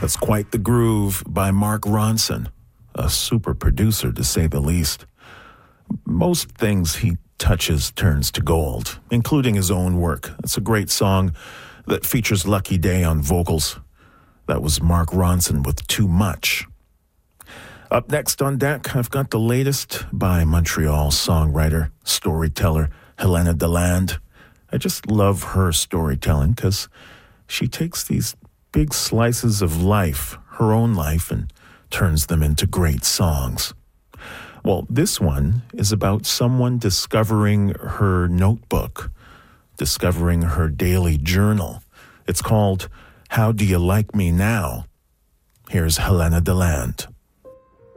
That's quite the groove by Mark Ronson, a super producer to say the least. Most things he touches turns to gold, including his own work. It's a great song that features Lucky Day on vocals. That was Mark Ronson with Too Much. Up next on deck, I've got the latest by Montreal songwriter, storyteller Helena Deland. I just love her storytelling because she takes these big slices of life, her own life, and turns them into great songs. Well, this one is about someone discovering her notebook, discovering her daily journal. It's called How Do You Like Me Now? Here's Helena Deland.